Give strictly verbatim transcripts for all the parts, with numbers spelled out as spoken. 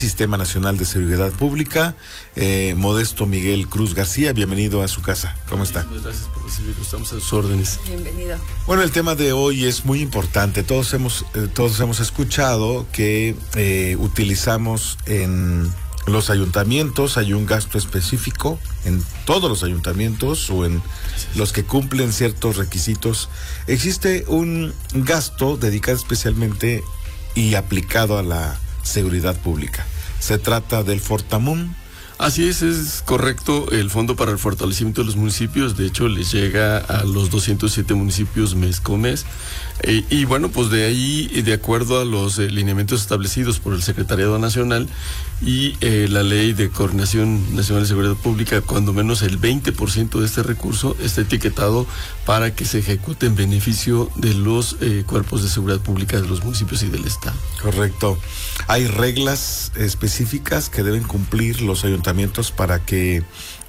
Sistema Nacional de Seguridad Pública, eh, Modesto Miguel Cruz García, bienvenido a su casa. ¿Cómo está? Muchas gracias por recibirnos, estamos a sus órdenes. Bienvenido. Bueno, el tema de hoy es muy importante. Todos hemos, eh, todos hemos escuchado que eh, utilizamos en los ayuntamientos, hay un gasto específico en todos los ayuntamientos o en los que cumplen ciertos requisitos. Existe un gasto dedicado especialmente y aplicado a la seguridad pública. Se trata del Fortamun. Así es, es correcto. El Fondo para el Fortalecimiento de los Municipios, de hecho, les llega a los doscientos siete municipios mes con mes. Eh, y bueno, pues de ahí, de acuerdo a los eh, lineamientos establecidos por el Secretariado Nacional y eh, la Ley de Coordinación Nacional de Seguridad Pública, cuando menos el veinte por ciento de este recurso está etiquetado para que se ejecute en beneficio de los eh, cuerpos de seguridad pública de los municipios y del Estado. Correcto. ¿Hay reglas específicas que deben cumplir los ayuntamientos para que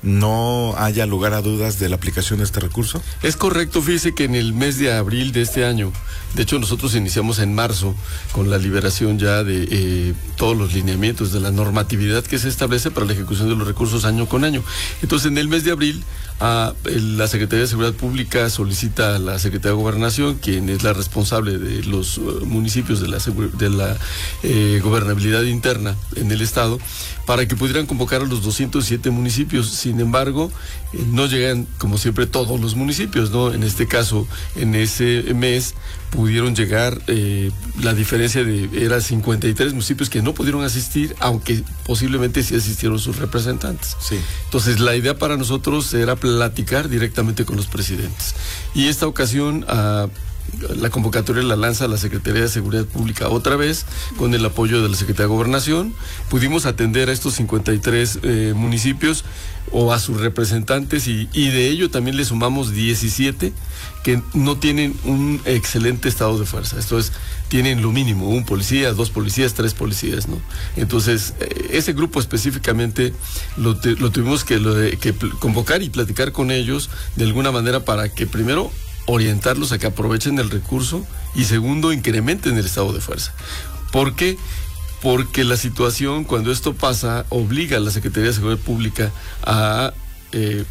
no haya lugar a dudas de la aplicación de este recurso? Es correcto, fíjese que en el mes de abril de este año, de hecho nosotros iniciamos en marzo con la liberación ya de eh, todos los lineamientos de la normatividad que se establece para la ejecución de los recursos año con año. Entonces en el mes de abril a, la Secretaría de Seguridad Pública solicita a la Secretaría de Gobernación, quien es la responsable de los uh, municipios de la, de la eh, gobernabilidad interna en el Estado, para que pudieran convocar a los doscientos siete municipios. Sin embargo, eh, no llegan, como siempre, todos los municipios, ¿no? En este caso, en ese mes pudieron llegar, eh, la diferencia de era cincuenta y tres municipios que no pudieron asistir, aunque posiblemente sí asistieron sus representantes. Sí. Entonces, la idea para nosotros era platicar directamente con los presidentes. Y esta ocasión, a la convocatoria la lanza la Secretaría de Seguridad Pública otra vez, con el apoyo de la Secretaría de Gobernación. Pudimos atender a estos cincuenta y tres eh, municipios o a sus representantes y, y de ello también le sumamos diecisiete que no tienen un excelente estado de fuerza. Esto es, tienen lo mínimo, un policía, dos policías, tres policías, ¿no? Entonces, eh, ese grupo específicamente lo, te, lo tuvimos que, lo de, que convocar y platicar con ellos de alguna manera para que primero orientarlos a que aprovechen el recurso y segundo, incrementen el estado de fuerza. ¿Por qué? Porque la situación, cuando esto pasa, obliga a la Secretaría de Seguridad Pública a, eh,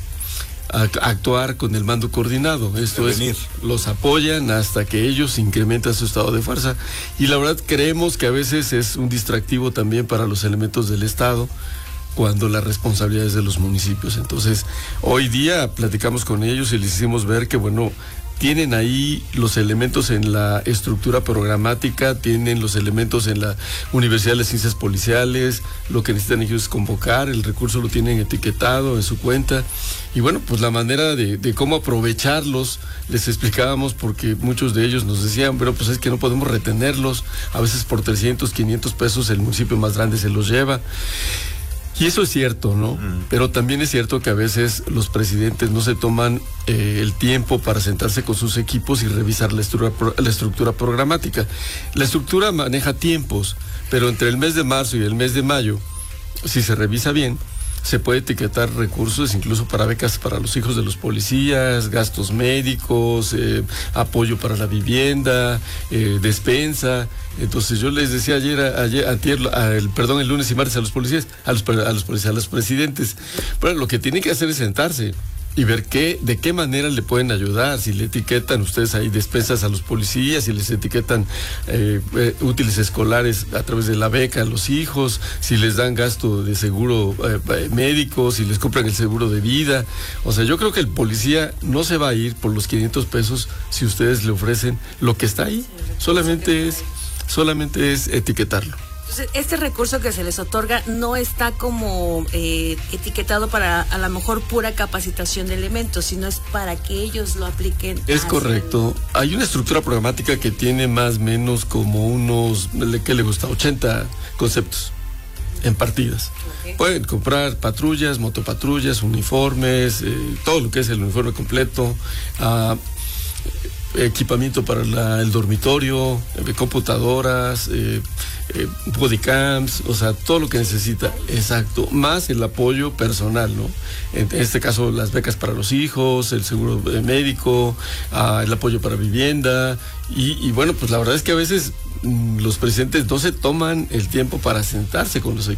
a actuar con el mando coordinado. Esto es, los apoyan hasta que ellos incrementan su estado de fuerza. Y la verdad creemos que a veces es un distractivo también para los elementos del Estado, cuando la responsabilidad es de los municipios. Entonces, hoy día platicamos con ellos y les hicimos ver que, bueno, tienen ahí los elementos en la estructura programática, tienen los elementos en la Universidad de las Ciencias Policiales, lo que necesitan ellos es convocar, el recurso lo tienen etiquetado en su cuenta, y bueno, pues la manera de, de cómo aprovecharlos, les explicábamos, porque muchos de ellos nos decían, pero pues es que no podemos retenerlos, a veces por trescientos, quinientos pesos el municipio más grande se los lleva. Y eso es cierto, ¿no? Mm. Pero también es cierto que a veces los presidentes no se toman eh, el tiempo para sentarse con sus equipos y revisar la estructura, la estructura programática. La estructura maneja tiempos, pero entre el mes de marzo y el mes de mayo, si se revisa bien, se puede etiquetar recursos incluso para becas para los hijos de los policías, gastos médicos, eh, apoyo para la vivienda, eh, despensa. Entonces yo les decía ayer, ayer antier, a el, perdón, el lunes y martes a los policías, a los, a los policías, a los presidentes. Pero lo que tienen que hacer es sentarse y ver qué, de qué manera le pueden ayudar, si le etiquetan ustedes ahí despensas a los policías, si les etiquetan eh, eh, útiles escolares a través de la beca a los hijos, si les dan gasto de seguro eh, médico, si les compran el seguro de vida. O sea, yo creo que el policía no se va a ir por los quinientos pesos si ustedes le ofrecen lo que está ahí, solamente es, solamente es etiquetarlo. Entonces, este recurso que se les otorga no está como eh, etiquetado para a lo mejor pura capacitación de elementos, sino es para que ellos lo apliquen. Es correcto. El... Hay una estructura programática que tiene más o menos como unos, ¿qué le gusta? ochenta conceptos en partidas. Okay. Pueden comprar patrullas, motopatrullas, uniformes, eh, todo lo que es el uniforme completo, uh, equipamiento para la, el dormitorio, eh, computadoras, eh, eh, bodycams, o sea, todo lo que necesita, exacto, más el apoyo personal, ¿no? En este caso, las becas para los hijos, el seguro médico, uh, el apoyo para vivienda, y, y bueno, pues la verdad es que a veces mmm, los presidentes no se toman el tiempo para sentarse con los equipos.